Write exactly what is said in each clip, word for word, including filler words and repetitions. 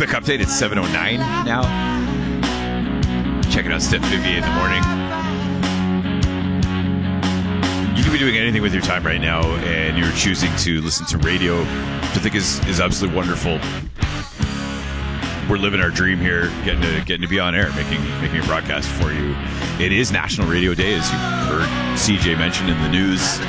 Quick update, it's seven oh nine now. Checking out Steph Vivier in the morning. You could be doing anything with your time right now, and you're choosing to listen to radio, which I think is, is absolutely wonderful. We're living our dream here, getting to getting to be on air, making making a broadcast for you. It is National Radio Day, as you heard C J mention in the news.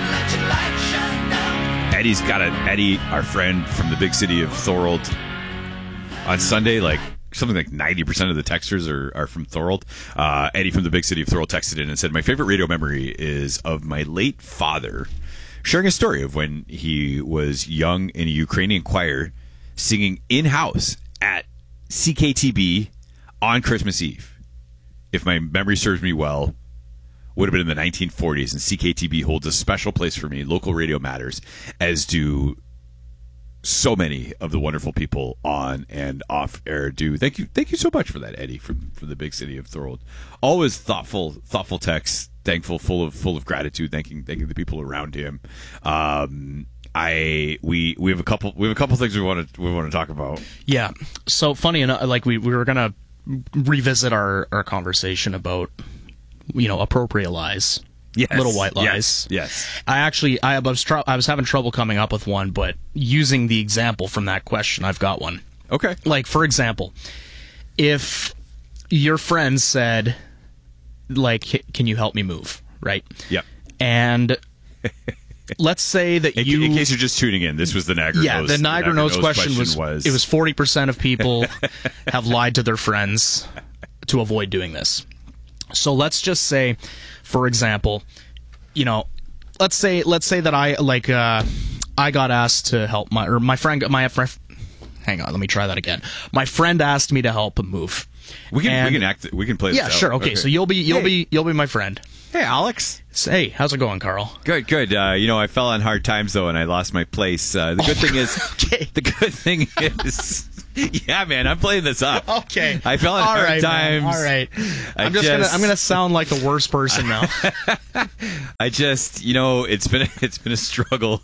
Eddie's got a Eddie, our friend from the big city of Thorold. On Sunday, like something like ninety percent of the texters are, are from Thorold. Uh, Eddie from the big city of Thorold texted in and said, "My favorite radio memory is of my late father sharing a story of when he was young in a Ukrainian choir singing in-house at C K T B on Christmas Eve. If my memory serves me well, would have been in the nineteen forties, and C K T B holds a special place for me. Local radio matters, as do so many of the wonderful people on and off air do." Thank you, thank you so much for that, Eddie, from from the big city of Thorold. Always thoughtful, thoughtful texts, thankful, full of full of gratitude, thanking thanking the people around him. Um, I we we have a couple we have a couple things we want to we want to talk about. Yeah. So funny enough, like we, we were gonna revisit our, our conversation about, you know, appropriate lies. Yes. Little white lies. Yes. yes. I actually I was tr- I was having trouble coming up with one, but using the example from that question, I've got one. Okay. Like, for example, if your friend said, like, "Can you help me move?" Right? Yep. And let's say that in, you... In case you're just tuning in, this was the Niagara yeah, Nose. the Niagara, the Niagara Nose, Nose question, question was, was... It was forty percent of people have lied to their friends to avoid doing this. So let's just say, for example, you know, let's say let's say that I, like, uh, I got asked to help my... Or my friend... My friend hang on, let me try that again. My friend asked me to help him move. We can and, we can act we can play this yeah, out. sure. Okay, okay, so you'll be you'll hey. be you'll be my friend. Hey, Alex. So, hey, how's it going, Carl? Good, good. Uh, you know, I fell on hard times though, and I lost my place. Uh, the good oh, thing is, okay. the good thing is, yeah, man, I'm playing this up. Okay. I fell on All hard right, times. Man. All right. I I'm just, just gonna I'm gonna sound like the worst person now. I just, you know, it's been a, it's been a struggle.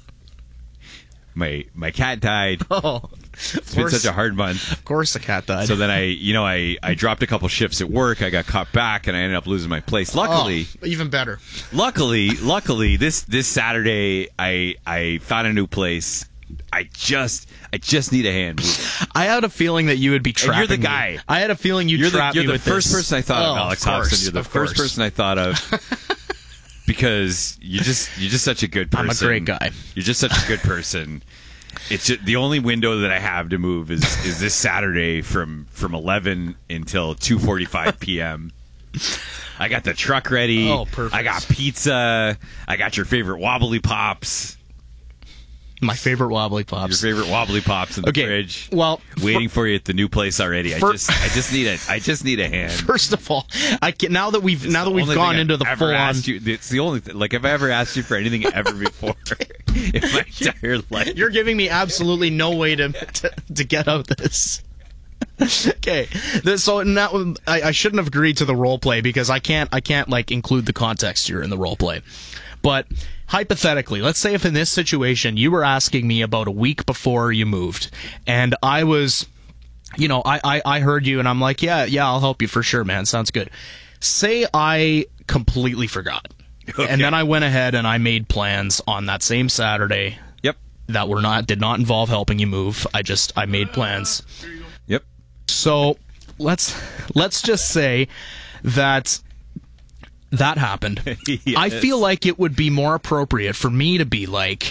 My my cat died. Oh. It's been such a hard month. Of course the cat died. So then I, you know, I, I dropped a couple shifts at work. I got caught back, and I ended up losing my place. Luckily, oh, even better. Luckily, luckily, this this Saturday, I I found a new place. I just I just need a hand moving. I had a feeling that you would be trapping. And you're the guy. Me. I had a feeling you'd you're trap the, you're me the with first this. person I thought oh, of, Alex of course, Hobson. You're the of first course. person I thought of. Because you're just you're just such a good person. I'm a great guy. You're just such a good person. It's just, the only window that I have to move is, is this Saturday from, from eleven until two forty-five p.m. I got the truck ready. Oh, perfect. I got pizza. I got your favorite wobbly pops. My favorite wobbly pops. Your favorite wobbly pops in the okay, fridge. Well, waiting for, for you at the new place already. I for, just I just need a I just need a hand. First of all, I can, now that we've it's now that we've gone into the full on. You, it's the only thing. Like, if I ever asked you for anything ever before in my entire life, you're giving me absolutely no way to to, to get out this. Okay, so now I, I shouldn't have agreed to the role play because I can't I can't like include the context here in the role play. But hypothetically, let's say if in this situation you were asking me about a week before you moved, and I was, you know, I, I, I heard you and I'm like, yeah, yeah, I'll help you for sure, man. Sounds good. Say I completely forgot. Okay. And then I went ahead and I made plans on that same Saturday. Yep. That were not did not involve helping you move. I just I made plans. Yep. So let's let's just say that that happened. Yes. I feel like it would be more appropriate for me to be like,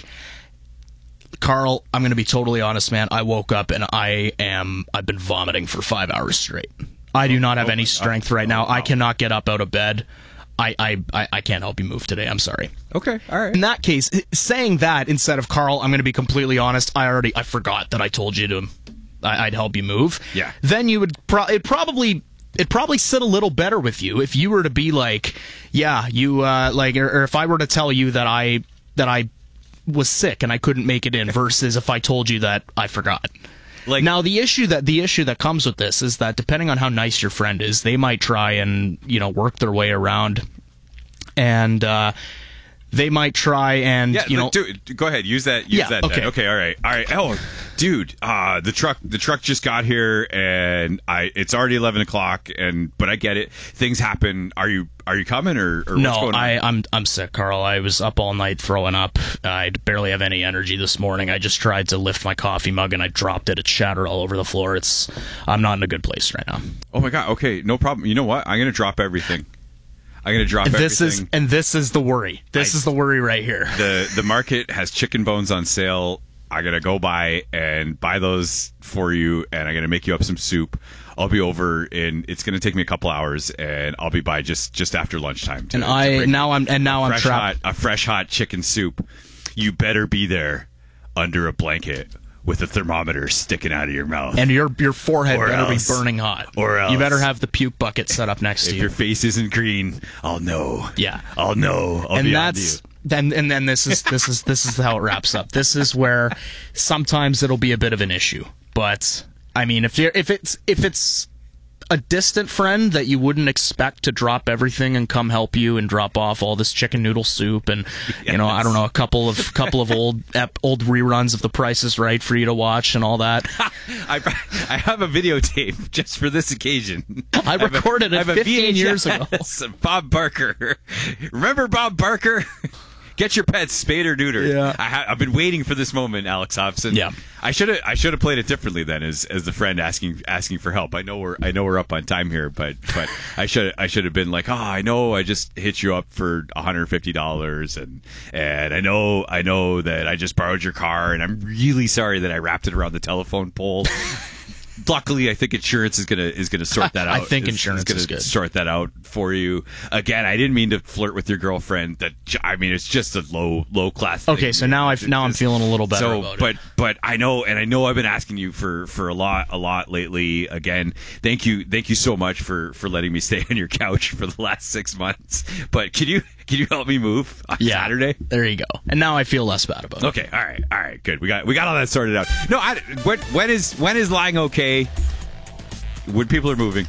Carl, I'm going to be totally honest, man. I woke up and I am I've been vomiting for five hours straight. I do not have oh any strength right now. Oh, wow. I cannot get up out of bed. I, I, I, I can't help you move today. I'm sorry. Okay, all right. In that case, saying that instead of, Carl, I'm going to be completely honest, I already I forgot that I told you to I, I'd help you move. Yeah. Then you would pro- it probably it'd probably sit a little better with you if you were to be like, yeah, you uh, like, or, or if I were to tell you that I that I was sick and I couldn't make it in, versus if I told you that I forgot. Like, now the issue that the issue that comes with this is that depending on how nice your friend is, they might try and, you know, work their way around, and uh, they might try and Yeah, you know. do, go ahead. Use that. Use Yeah, that. okay. Then. Okay. All right. All right. Oh, dude. Uh, the truck. The truck just got here, and I. It's already eleven o'clock, and but I get it. Things happen. Are you Are you coming or, or No, what's going on? I, I'm I'm sick, Carl. I was up all night throwing up. I barely have any energy this morning. I just tried to lift my coffee mug and I dropped it. It shattered all over the floor. It's I'm not in a good place right now. Oh my god. Okay. No problem. You know what? I'm gonna drop everything. I'm gonna drop This everything. is and this is the worry. This I- is the worry right here. the The market has chicken bones on sale. I'm gonna go by and buy those for you, and I'm gonna make you up some soup. I'll be over in. It's gonna take me a couple hours, and I'll be by just just after lunchtime. To, And to I bring now I'm and now I'm fresh trapped. hot, a fresh hot chicken soup. You better be there under a blanket with a thermometer sticking out of your mouth. And your your forehead Or better else. be burning hot. Or else. You better have the puke bucket set up next if to you. your face isn't green, I'll know. Yeah. I'll know. I'll and be on that's to you. then and then this is this is this is how it wraps up. This is where sometimes it'll be a bit of an issue. But I mean if you're if it's if it's a distant friend that you wouldn't expect to drop everything and come help you and drop off all this chicken noodle soup and you know I don't know a couple of couple of old ep, old reruns of The Price is Right for you to watch and all that. I, I have a videotape just for this occasion. I have a- recorded it I have a fifteen V H S years ago. of Bob Barker. Remember Bob Barker? Get your pets spayed or neutered. Yeah. I ha- I've been waiting for this moment, Alex Hobson. Yeah. I should have I should have played it differently then, as as the friend asking asking for help. I know we're I know we're up on time here, but but I should I should have been like, oh, I know I just hit you up for one hundred fifty dollars, and and I know I know that I just borrowed your car, and I'm really sorry that I wrapped it around the telephone pole. Luckily, I think insurance is gonna is gonna sort that out. I think Is- insurance gonna is good. Sort that out for you. Again, I didn't mean to flirt with your girlfriend. That I mean, it's just a low low class. Okay, thing. so now I It's now I'm just- feeling a little better so, about it. but but I know, and I know I've been asking you for for a lot a lot lately. Again, thank you thank you so much for for letting me stay on your couch for the last six months. But can you can you help me move on yeah, Saturday? There you go. And now I feel less bad about it. Okay, all right, all right, good. We got we got all that sorted out. No, I, when, when is when is lying okay? When people are moving.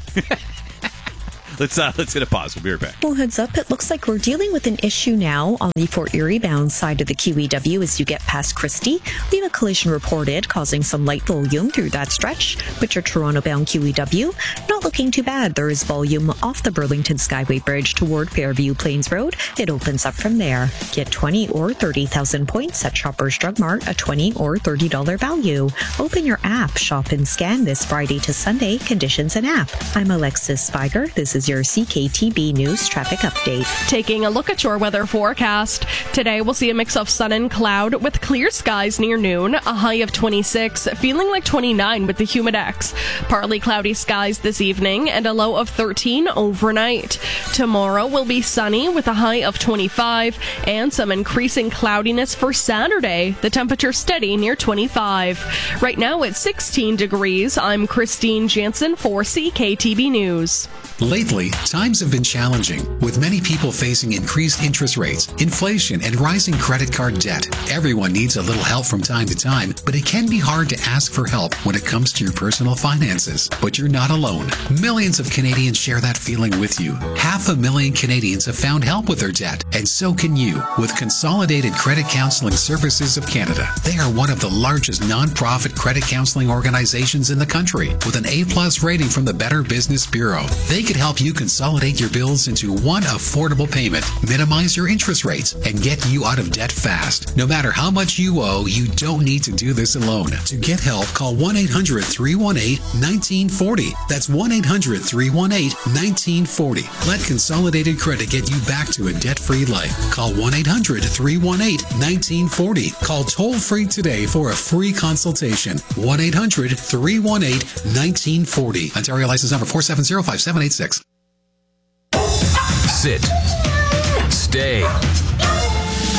Let's uh, let's hit a pause. We'll be right back. Well, heads up, it looks like we're dealing with an issue now on the Fort Erie bound side of the Q E W as you get past Christie. We have a collision reported causing some light volume through that stretch, but your Toronto bound Q E W not looking too bad. There is volume off the Burlington Skyway Bridge toward Fairview Plains Road. It opens up from there. Get twenty or thirty thousand points at Shoppers Drug Mart, a twenty or thirty dollars value. Open your app, shop and scan this Friday to Sunday, conditions and app. I'm Alexis Spiger. This is your C K T B News Traffic Update. Taking a look at your weather forecast. Today we'll see a mix of sun and cloud with clear skies near noon, a high of twenty-six, feeling like twenty-nine with the Humidex. Partly cloudy skies this evening and a low of thirteen overnight. Tomorrow will be sunny with a high of twenty-five and some increasing cloudiness for Saturday. The temperature steady near twenty-five. Right now it's sixteen degrees. I'm Christine Jansen for C K T B News. Lately, times have been challenging, with many people facing increased interest rates, inflation, and rising credit card debt. Everyone needs a little help from time to time, but it can be hard to ask for help when it comes to your personal finances. But you're not alone. Millions of Canadians share that feeling with you. Half a million Canadians have found help with their debt, and so can you with Consolidated Credit Counseling Services of Canada. They are one of the largest non-profit credit counseling organizations in the country, with an A-plus rating from the Better Business Bureau. They could help you consolidate your bills into one affordable payment, minimize your interest rates, and get you out of debt fast. No matter how much you owe, you don't need to do this alone. To get help, call one eight hundred, three one eight, one nine four zero. That's one eight hundred, three one eight, one nine four zero. Let Consolidated Credit get you back to a debt-free life. Call one eight hundred, three one eight, one nine four zero. Call toll-free today for a free consultation. one eight hundred, three one eight, one nine four zero. Ontario license number four seven zero, five seven eight six. Sit. Stay.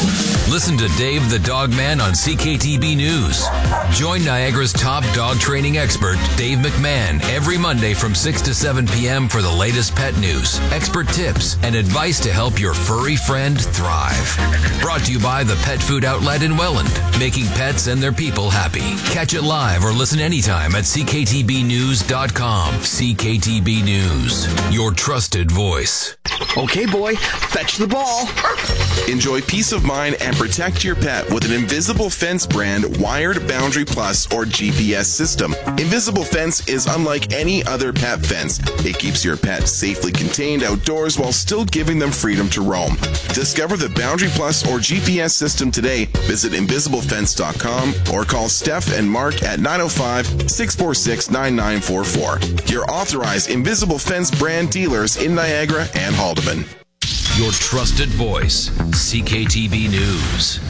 Listen to Dave the Dog Man on C K T B News. Join Niagara's top dog training expert, Dave McMahon, every Monday from six to seven p.m. for the latest pet news, expert tips, and advice to help your furry friend thrive. Brought to you by the Pet Food Outlet in Welland, making pets and their people happy. Catch it live or listen anytime at c k t b news dot com. C K T B News, your trusted voice. Okay, boy, fetch the ball. Enjoy peace of mind and protect your pet with an Invisible Fence brand wired Boundary Plus or G P S system. Invisible Fence is unlike any other pet fence. It keeps your pet safely contained outdoors while still giving them freedom to roam. Discover the Boundary Plus or G P S system today. Visit invisible fence dot com or call Steph and Mark at nine oh five, six four six, nine nine four four. Your authorized Invisible Fence brand dealers in Niagara and Haldeman. Your trusted voice, C K T B News.